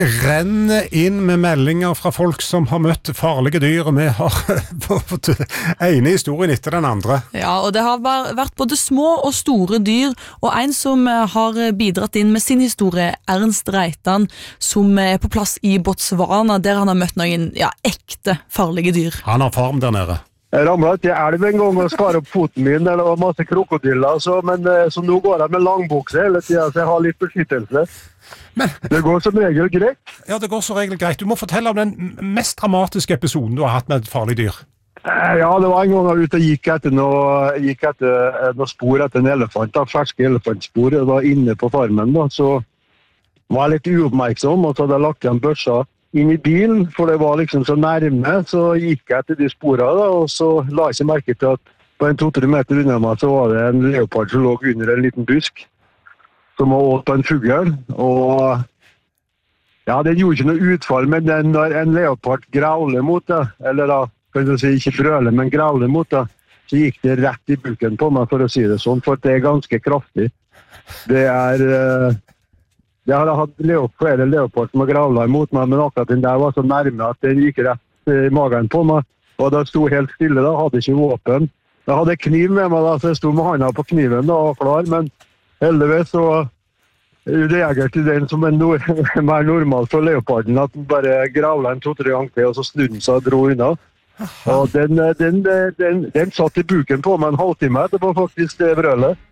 renner inn med meldinger fra folk som har møtt farlige dyr, og vi har fått ene historien etter den andre. Ja, og det har vært både små og store dyr, og en som har bidratt inn med sin historie, Ernst Reitan, som er på plass i Botswana, der han har møtt noen ekte farlige dyr. Han har farm der nede. Jeg ramlet i elv en gang og skar opp foten min, det var masse krokodiller, så nå går jeg med langbukse hele tiden, så jeg har litt beskyttelse. Men det går som regel greit. Ja, det går som regel greit. Du må fortelle om den mest dramatiske episoden du har hatt med et farlig dyr. Ja, det var en gang jeg var ute og gikk etter noe spor etter en elefant, ferske elefantspor. Jeg var inne på farmen, så var jeg litt uoppmerksom, og så hadde jeg lagt igjen børsa inn i bilen, for det var liksom så nærme, så gikk jeg etter de sporene, og så la jeg ikke merke til at på 2-3 meter unna meg så var det en leopard som lå under en liten busk, som var åt på en fugl, og ja, den gjorde ikke noe utfall, men når en leopard grauler mot det, eller da, kan du si, ikke brøler, men grauler mot det, så gikk det rett i buken på meg, for å si det sånn, for det er ganske kraftig. Det har jeg hatt flere leopard som har graulet imot meg, men akkurat den der var så nærme at den gikk rett i magen på meg, og det sto helt stille da, hadde ikke våpen. Jeg hadde kniv med meg da, så jeg sto med hånda på kniven da, og klar, men heldigvis så reagerte den som en mer normal for leoparden, at den bare gravla 2-3 ganger til, og så snudde den seg og dro unna. Og den satt i buken på meg en halvtime, det var faktisk det brølet.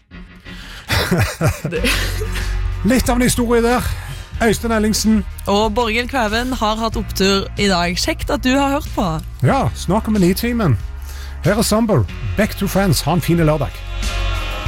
Litt av en historie der. Øystein Ellingsen. Og Borghild Kvæven har hatt opptur i dag. Kjekt at du har hørt på. Ja, snakker med Nitimen. Her er Sumber. Back to Friends. Ha en fin lørdag.